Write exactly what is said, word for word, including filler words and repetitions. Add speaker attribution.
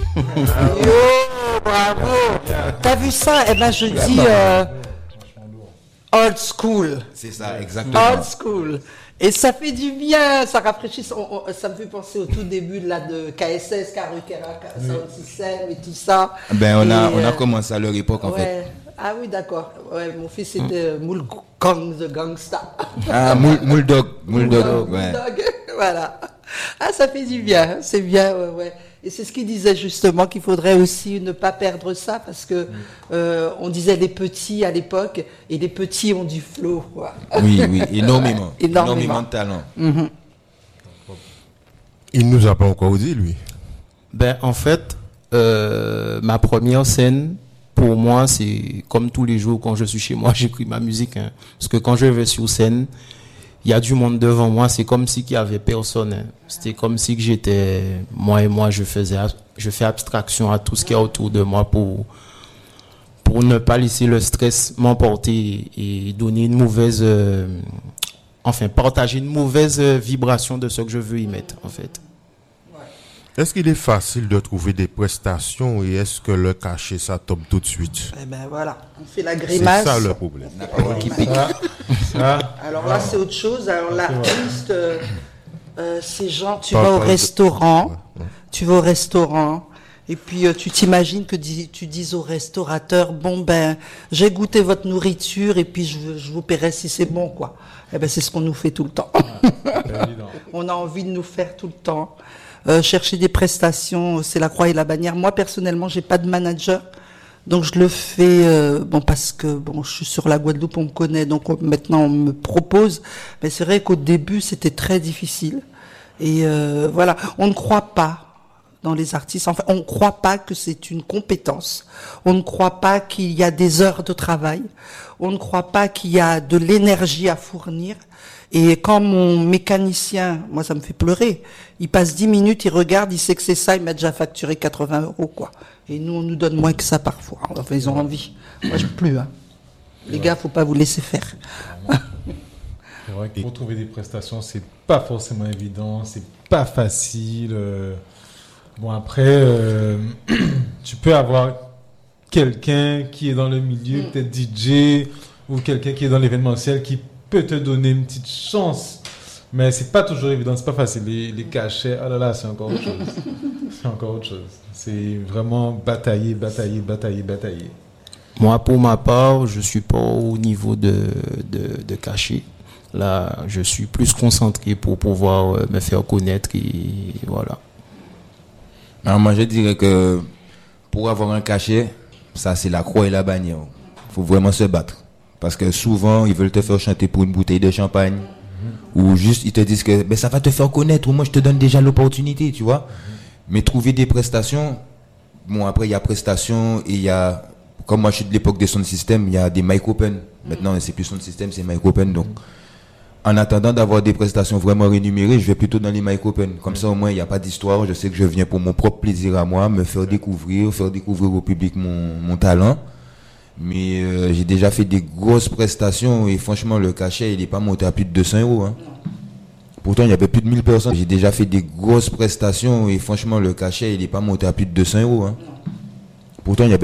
Speaker 1: Yo, bravo. T'as vu ça? Eh ben, je dis euh, old school.
Speaker 2: C'est ça, exactement.
Speaker 1: Old school. Et ça fait du bien, ça rafraîchit. On, on, ça me fait penser au tout début là, de K S S, Karukera, Sound System et tout ça.
Speaker 2: Ben, on, a,
Speaker 1: et,
Speaker 2: on a commencé à leur époque, en
Speaker 1: ouais.
Speaker 2: fait.
Speaker 1: Ah oui, d'accord. Ouais, mon fils était mm. Moul Kang the Gangsta.
Speaker 2: Ah, Mouldog. Mouldog, ouais.
Speaker 1: Mouldog, voilà. Ah, ça fait du bien, c'est bien, ouais, ouais. Et c'est ce qu'il disait justement, qu'il faudrait aussi ne pas perdre ça, parce que euh, on disait les petits à l'époque, et les petits ont du flow, quoi.
Speaker 2: Oui, oui, énormément.
Speaker 1: énormément.
Speaker 2: énormément de talent.
Speaker 1: Mm-hmm.
Speaker 3: Il nous a pas encore dit, lui.
Speaker 4: Ben, en fait, euh, ma première scène, pour moi, c'est comme tous les jours quand je suis chez moi, j'écris ma musique. Hein. Parce que quand je vais sur scène, il y a du monde devant moi, c'est comme si qu'il y avait personne. Hein. C'était comme si que j'étais moi et moi, je faisais, je fais abstraction à tout ce qui est autour de moi pour pour ne pas laisser le stress m'emporter et donner une mauvaise, euh, enfin partager une mauvaise vibration de ce que je veux y mettre en fait.
Speaker 3: Est-ce qu'il est facile de trouver des prestations et est-ce que le cachet ça tombe tout de suite?
Speaker 1: Eh ben voilà, on fait la grimace.
Speaker 3: C'est ça le problème.
Speaker 2: La parole qui pique.
Speaker 1: Alors là, c'est autre chose. Alors l'artiste, euh, euh, ces gens, tu
Speaker 3: Parle
Speaker 1: vas au
Speaker 3: pas de-
Speaker 1: restaurant,
Speaker 3: Ouais, ouais.
Speaker 1: tu vas au restaurant, et puis euh, tu t'imagines que dis- tu dis au restaurateur, bon ben, j'ai goûté votre nourriture et puis je, je vous paierai si c'est bon, quoi. Eh ben c'est ce qu'on nous fait tout le temps. On a envie de nous faire tout le temps. Euh, chercher des prestations, c'est la croix et la bannière. Moi personnellement, j'ai pas de manager. Donc je le fais euh, bon parce que bon je suis sur la Guadeloupe, on me connaît, donc on- maintenant on me propose. Mais c'est vrai qu'au début c'était très difficile. Et euh, voilà, on ne croit pas dans les artistes. Enfin, on ne croit pas que c'est une compétence. On ne croit pas qu'il y a des heures de travail. On ne croit pas qu'il y a de l'énergie à fournir. Et quand mon mécanicien, moi ça me fait pleurer, il passe dix minutes, il regarde, il sait que c'est ça, il m'a déjà facturé quatre-vingts euros, quoi. Et nous, on nous donne moins que ça parfois. Enfin, ils ont envie. Moi, je plus, hein. Les gars, faut pas vous laisser faire.
Speaker 5: C'est vrai que pour trouver des prestations, c'est pas forcément évident, c'est pas facile. euh. Bon, après, euh, tu peux avoir quelqu'un qui est dans le milieu,
Speaker 1: Mm.
Speaker 5: peut-être D J, ou quelqu'un qui est dans l'événementiel qui peut te donner une petite chance. Mais c'est pas toujours évident, c'est pas facile. Les, les cachets, ah là là, c'est encore autre chose. C'est encore autre chose. C'est vraiment batailler, batailler, batailler, batailler.
Speaker 4: Moi, pour ma part, je suis pas au niveau de, de, de cachet. Là, je suis plus concentré pour pouvoir euh, me faire connaître et voilà.
Speaker 2: Alors moi je dirais que pour avoir un cachet, ça c'est la croix et la bannière. Il faut vraiment se battre. Parce que souvent ils veulent te faire chanter pour une bouteille de champagne. Mm-hmm. Ou juste ils te disent que ben, ça va te faire connaître, ou moi je te donne déjà l'opportunité, tu vois. Mm-hmm. Mais trouver des prestations, bon après il y a prestations et il y a, comme moi je suis de l'époque des sound system, il y a des mic open. Maintenant c'est plus sound system, c'est mic open. Donc en attendant d'avoir des prestations vraiment rémunérées, je vais plutôt dans les mic open. Comme ça, au moins, il n'y a pas d'histoire. Je sais que je viens pour mon propre plaisir à moi, me faire découvrir, faire découvrir au public mon, mon talent. Mais euh, j'ai déjà fait des grosses prestations et franchement, le cachet, il n'est pas monté à plus de deux cents euros. Hein. Pourtant, il y avait plus de mille personnes. J'ai déjà fait des grosses prestations et franchement, le cachet, il n'est pas monté à plus de deux cents euros. Hein. Pourtant, il y avait